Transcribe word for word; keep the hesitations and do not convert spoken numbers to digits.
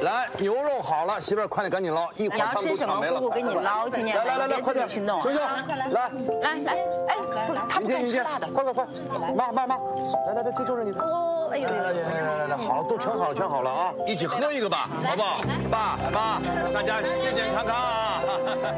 来，牛肉好了，媳妇儿快点赶紧捞，一会儿他们都抢没了。 姑姑给你捞，今天来来来来，快点去弄。 熊熊，来来来，哎，他们敢吃辣的， 快快快，妈妈妈，来来来，这就是你的。哦，哎呦，来来来来来，好，都盛好了，盛好了啊，一起喝一个吧，好不好？爸妈，大家健健康康啊。